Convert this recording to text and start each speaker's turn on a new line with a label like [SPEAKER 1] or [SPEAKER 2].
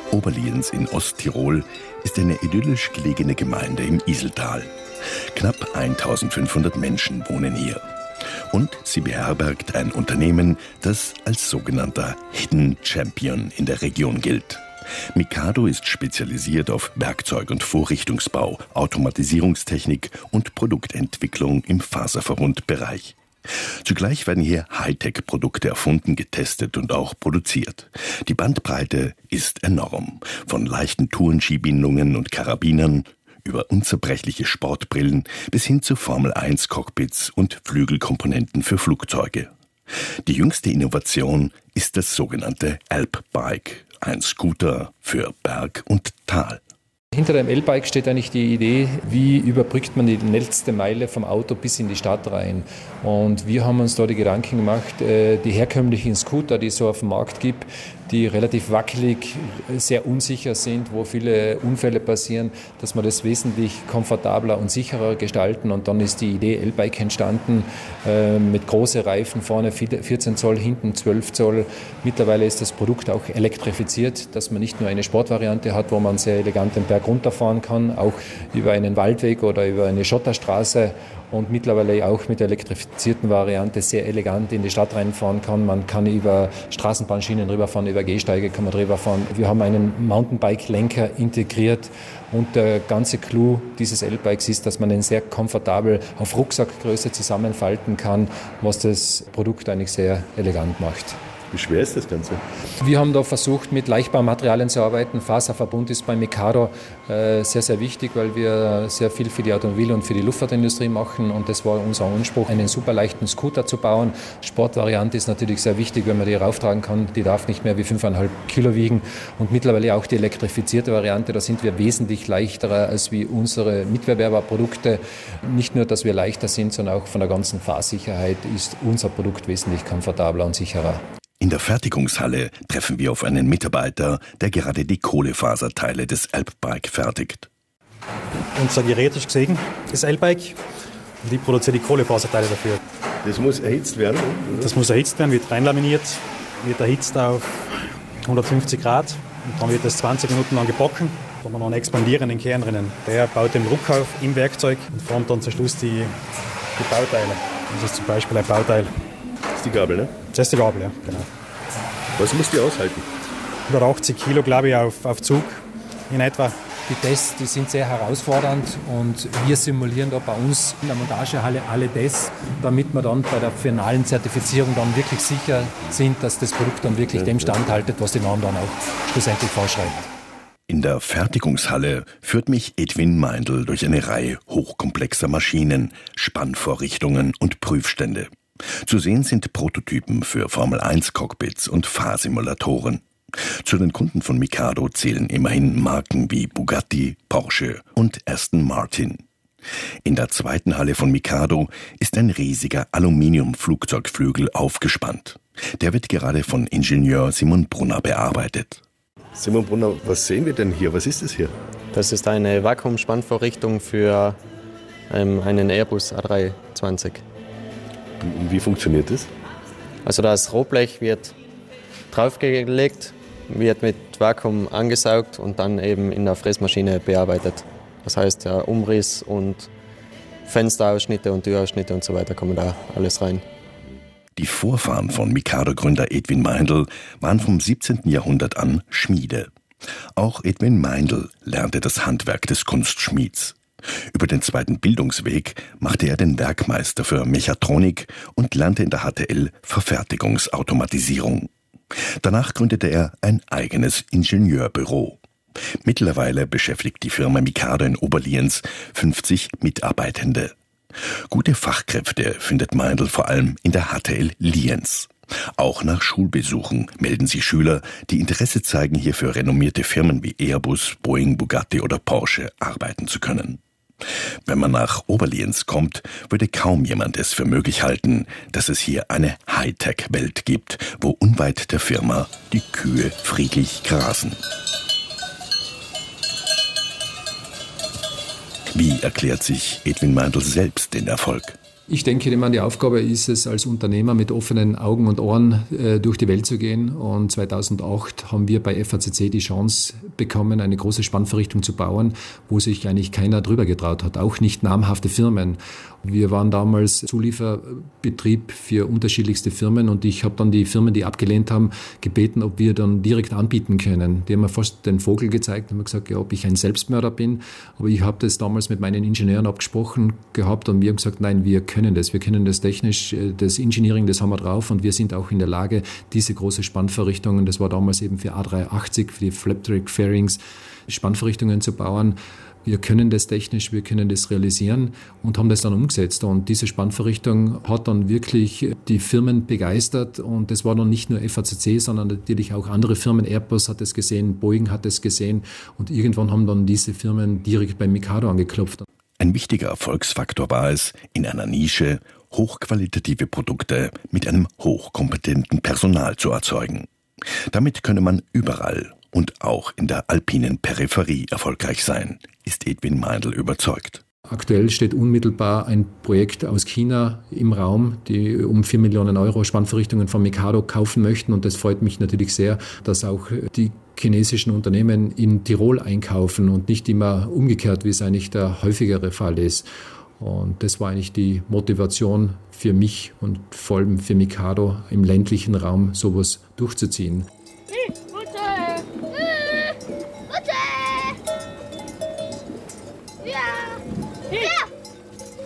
[SPEAKER 1] Oberlienz in Osttirol ist eine idyllisch gelegene Gemeinde im Iseltal. Knapp 1500 Menschen wohnen hier. Und sie beherbergt ein Unternehmen, das als sogenannter Hidden Champion in der Region gilt. Mikado ist spezialisiert auf Werkzeug- und Vorrichtungsbau, Automatisierungstechnik und Produktentwicklung im Faserverbundbereich. Zugleich werden hier Hightech-Produkte erfunden, getestet und auch produziert. Die Bandbreite ist enorm. Von leichten Tourenskibindungen und Karabinern über unzerbrechliche Sportbrillen bis hin zu Formel-1-Cockpits und Flügelkomponenten für Flugzeuge. Die jüngste Innovation ist das sogenannte Alp-Bike, ein Scooter für Berg und Tal.
[SPEAKER 2] Hinter dem L-Bike steht eigentlich die Idee, wie überbrückt man die letzte Meile vom Auto bis in die Stadt rein. Und wir haben uns da die Gedanken gemacht, die herkömmlichen Scooter, die es so auf dem Markt gibt, die relativ wackelig, sehr unsicher sind, wo viele Unfälle passieren, dass wir das wesentlich komfortabler und sicherer gestalten. Und dann ist die Idee L-Bike entstanden, mit großen Reifen, vorne 14 Zoll, hinten 12 Zoll. Mittlerweile ist das Produkt auch elektrifiziert, dass man nicht nur eine Sportvariante hat, wo man sehr elegant den Berg runterfahren kann, auch über einen Waldweg oder über eine Schotterstraße. Und mittlerweile auch mit der elektrifizierten Variante sehr elegant in die Stadt reinfahren kann. Man kann über Straßenbahnschienen rüberfahren, über Gehsteige kann man drüber fahren. Wir haben einen Mountainbike-Lenker integriert und der ganze Clou dieses L-Bikes ist, dass man ihn sehr komfortabel auf Rucksackgröße zusammenfalten kann, was das Produkt eigentlich sehr elegant macht.
[SPEAKER 3] Wie schwer ist das Ganze?
[SPEAKER 2] Wir haben da versucht, mit Leichtbaumaterialien zu arbeiten. Faserverbund ist bei Mikado sehr, sehr wichtig, weil wir sehr viel für die Automobil- und für die Luftfahrtindustrie machen. Und das war unser Anspruch, einen super leichten Scooter zu bauen. Sportvariante ist natürlich sehr wichtig, wenn man die rauftragen kann. Die darf nicht mehr wie 5,5 Kilo wiegen. Und mittlerweile auch die elektrifizierte Variante. Da sind wir wesentlich leichterer als wie unsere Mitbewerberprodukte. Nicht nur, dass wir leichter sind, sondern auch von der ganzen Fahrsicherheit ist unser Produkt wesentlich komfortabler und sicherer.
[SPEAKER 1] In der Fertigungshalle treffen wir auf einen Mitarbeiter, der gerade die Kohlefaserteile des Alp-Bike fertigt.
[SPEAKER 4] Unser Gerät ist gesiegen, das L-Bike, und ich produziere die Kohlefaserteile dafür.
[SPEAKER 3] Das muss erhitzt werden? Oder?
[SPEAKER 4] Das muss erhitzt werden, wird reinlaminiert, wird erhitzt auf 150 Grad und dann wird das 20 Minuten lang gebacken. Da haben wir noch einen expandierenden Kern drinnen. Der baut den Druck auf im Werkzeug und formt dann zum Schluss die Bauteile. Das ist zum Beispiel ein Bauteil.
[SPEAKER 3] Das ist die Gabel, ne?
[SPEAKER 4] Das ist die Gabel, ja, genau.
[SPEAKER 3] Was muss die aushalten?
[SPEAKER 4] 180 Kilo, glaube ich, auf Zug in etwa.
[SPEAKER 2] Die Tests, die sind sehr herausfordernd und wir simulieren da bei uns in der Montagehalle alle Tests, damit wir dann bei der finalen Zertifizierung dann wirklich sicher sind, dass das Produkt dann wirklich dem standhaltet, was die Norm dann auch schlussendlich vorschreibt.
[SPEAKER 1] In der Fertigungshalle führt mich Edwin Meindl durch eine Reihe hochkomplexer Maschinen, Spannvorrichtungen und Prüfstände. Zu sehen sind Prototypen für Formel-1-Cockpits und Fahrsimulatoren. Zu den Kunden von Mikado zählen immerhin Marken wie Bugatti, Porsche und Aston Martin. In der zweiten Halle von Mikado ist ein riesiger Aluminium-Flugzeugflügel aufgespannt. Der wird gerade von Ingenieur Simon Brunner bearbeitet.
[SPEAKER 3] Simon Brunner, was sehen wir denn hier? Was ist das hier?
[SPEAKER 5] Das ist eine Vakuumspannvorrichtung für einen Airbus A320.
[SPEAKER 3] Und wie funktioniert das?
[SPEAKER 5] Also das Rohblech wird draufgelegt, wird mit Vakuum angesaugt und dann eben in der Fräsmaschine bearbeitet. Das heißt, ja, Umriss und Fensterausschnitte und Türausschnitte und so weiter kommen da alles rein.
[SPEAKER 1] Die Vorfahren von Mikado-Gründer Edwin Meindl waren vom 17. Jahrhundert an Schmiede. Auch Edwin Meindl lernte das Handwerk des Kunstschmieds. Über den zweiten Bildungsweg machte er den Werkmeister für Mechatronik und lernte in der HTL Verfertigungsautomatisierung. Danach gründete er ein eigenes Ingenieurbüro. Mittlerweile beschäftigt die Firma Mikado in Oberlienz 50 Mitarbeitende. Gute Fachkräfte findet Meindl vor allem in der HTL Lienz. Auch nach Schulbesuchen melden sich Schüler, die Interesse zeigen, hier für renommierte Firmen wie Airbus, Boeing, Bugatti oder Porsche arbeiten zu können. Wenn man nach Oberlienz kommt, würde kaum jemand es für möglich halten, dass es hier eine Hightech-Welt gibt, wo unweit der Firma die Kühe friedlich grasen. Wie erklärt sich Edwin Meindl selbst den Erfolg?
[SPEAKER 2] Ich denke, die Aufgabe ist es, als Unternehmer mit offenen Augen und Ohren durch die Welt zu gehen. Und 2008 haben wir bei FACC die Chance bekommen, eine große Spannverrichtung zu bauen, wo sich eigentlich keiner drüber getraut hat, auch nicht namhafte Firmen. Wir waren damals Zulieferbetrieb für unterschiedlichste Firmen und ich habe dann die Firmen, die abgelehnt haben, gebeten, ob wir dann direkt anbieten können. Die haben mir fast den Vogel gezeigt und haben gesagt, ja, ob ich ein Selbstmörder bin. Aber ich habe das damals mit meinen Ingenieuren abgesprochen gehabt und wir haben gesagt, nein, wir können das technisch, das Engineering, das haben wir drauf und wir sind auch in der Lage, diese große Spannverrichtungen, das war damals eben für A380, für die Flapdrake Fairings, Spannverrichtungen zu bauen. Wir können das technisch, wir können das realisieren und haben das dann umgesetzt. Und diese Spannverrichtung hat dann wirklich die Firmen begeistert. Und das war dann nicht nur FACC, sondern natürlich auch andere Firmen. Airbus hat es gesehen, Boeing hat es gesehen. Und irgendwann haben dann diese Firmen direkt bei Mikado angeklopft.
[SPEAKER 1] Ein wichtiger Erfolgsfaktor war es, in einer Nische hochqualitative Produkte mit einem hochkompetenten Personal zu erzeugen. Damit könne man überall und auch in der alpinen Peripherie erfolgreich sein, ist Edwin Meindl überzeugt.
[SPEAKER 2] Aktuell steht unmittelbar ein Projekt aus China im Raum, die um 4 Millionen Euro Spannverrichtungen von Mikado kaufen möchten. Und das freut mich natürlich sehr, dass auch die chinesischen Unternehmen in Tirol einkaufen und nicht immer umgekehrt, wie es eigentlich der häufigere Fall ist. Und das war eigentlich die Motivation für mich und vor allem für Mikado im ländlichen Raum sowas durchzuziehen.